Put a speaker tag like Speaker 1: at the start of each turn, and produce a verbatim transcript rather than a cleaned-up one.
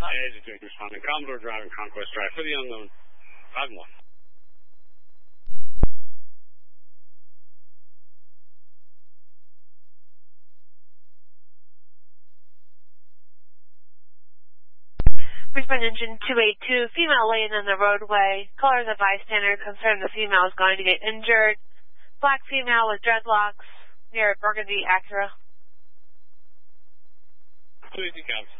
Speaker 1: Agent two responding. Commodore driving Conquest Drive for the unknown. five one.
Speaker 2: Brisbane Engine two eight two, female laying in the roadway. Caller is a bystander, concerned the female is going to get injured. Black female with dreadlocks near Burgundy Acura.
Speaker 1: two eight two, Cavs.